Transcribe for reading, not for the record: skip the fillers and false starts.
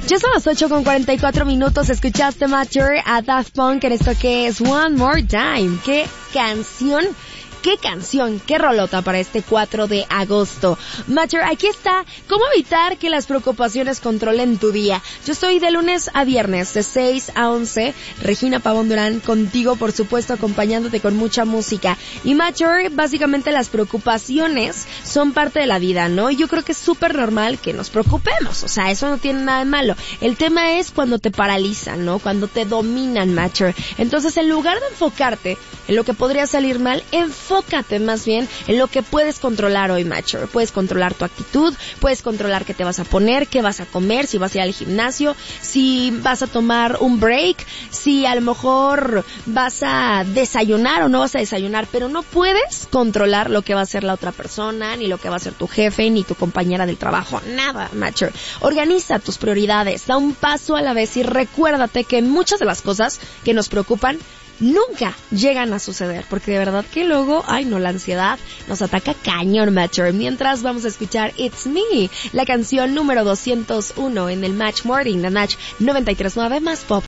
Ya son las 8:44. Escuchaste Mature a Daft Punk en esto que es One More Time. ¡Qué canción! ¡Qué rolota para este 4 de agosto! Mature, aquí está. ¿Cómo evitar que las preocupaciones controlen tu día? Yo estoy de lunes a viernes, de 6 a 11. Regina Pavón Durán, contigo, por supuesto, acompañándote con mucha música. Y Mature, básicamente las preocupaciones son parte de la vida, ¿no? Y yo creo que es súper normal que nos preocupemos. O sea, eso no tiene nada de malo. El tema es cuando te paralizan, ¿no? Cuando te dominan, Mature. Entonces, en lugar de enfocarte en lo que podría salir mal, enfócate más bien en lo que puedes controlar hoy, Mature. Puedes controlar tu actitud, puedes controlar qué te vas a poner, qué vas a comer, si vas a ir al gimnasio, si vas a tomar un break, si a lo mejor vas a desayunar o no vas a desayunar, pero no puedes controlar lo que va a hacer la otra persona, ni lo que va a hacer tu jefe, ni tu compañera del trabajo. Nada, Mature. Organiza tus prioridades, da un paso a la vez y recuérdate que muchas de las cosas que nos preocupan nunca llegan a suceder, porque de verdad que luego, la ansiedad nos ataca cañón, Mature. Mientras vamos a escuchar It's Me, la canción número 201 en el Match Morning de Match 93.9 más Pop.